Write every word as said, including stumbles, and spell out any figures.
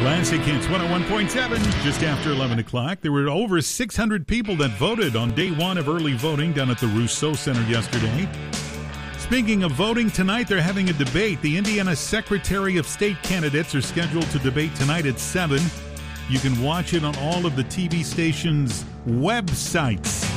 Classic Hits one oh one point seven, just after eleven o'clock. There were over six hundred people that voted on day one of early voting down at the Rousseau Center yesterday. Speaking of voting, tonight they're having a debate. The Indiana Secretary of State candidates are scheduled to debate tonight at seven. You can watch it on all of the T V stations' websites.